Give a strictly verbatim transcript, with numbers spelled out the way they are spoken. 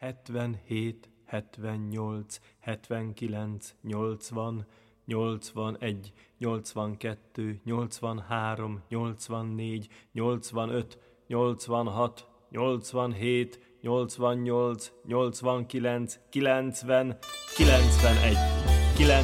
hetvenhét, hetvennyolc, hetvenkilenc, nyolcvan, nyolcvanegy, nyolcvankettő, nyolcvanhárom, nyolcvannégy, nyolcvanöt, nyolcvanhat, nyolcvanhét, nyolcvannyolc, nyolcvankilenc, kilencven, kilencvenegy, kilencven